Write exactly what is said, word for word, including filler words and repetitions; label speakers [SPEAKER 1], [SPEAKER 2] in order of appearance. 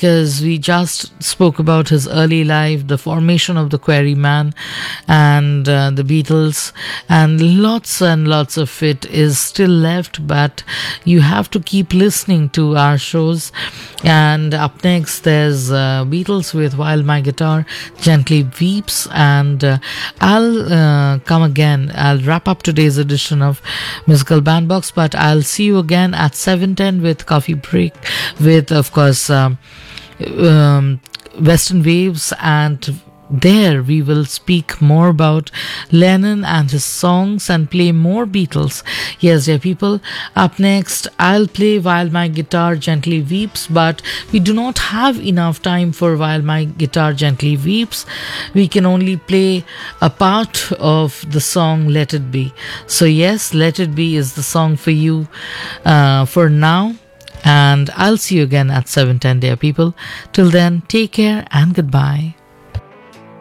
[SPEAKER 1] because we just spoke about his early life, the formation of the Quarrymen, and uh, the Beatles, and lots and lots of it is still left, but you have to keep listening to our shows. And up next, there's uh, Beatles with While My Guitar Gently Weeps, and uh, I'll uh, come again. I'll wrap up today's edition of Musical Bandbox, but I'll see you again at seven ten with Coffee Break, with, of course, um, um, Western Waves, and there we will speak more about Lennon and his songs and play more Beatles. Yes, dear people, up next I'll play While My Guitar Gently Weeps, but we do not have enough time for While My Guitar Gently Weeps. We can only play a part of the song Let It Be. So yes, Let It Be is the song for you uh, for now, and I'll see you again at seven ten, dear people. Till then, take care and goodbye.